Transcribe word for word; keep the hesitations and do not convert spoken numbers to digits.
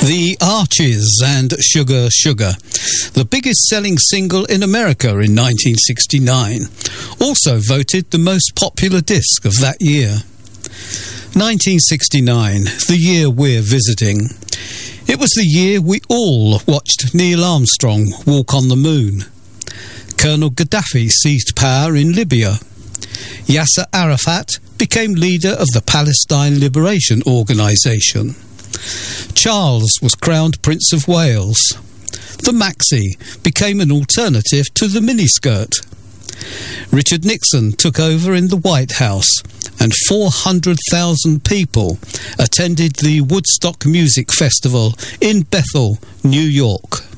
The Archies and Sugar Sugar, the biggest selling single in America in nineteen sixty-nine, also voted the most popular disc of that year. nineteen sixty-nine, the year we're visiting. It was the year we all watched Neil Armstrong walk on the moon. Colonel Gaddafi seized power in Libya. Yasser Arafat became leader of the Palestine Liberation Organisation. Charles was crowned Prince of Wales. The maxi became an alternative to the miniskirt. Richard Nixon took over in the White House, and four hundred thousand people attended the Woodstock Music Festival in Bethel, New York.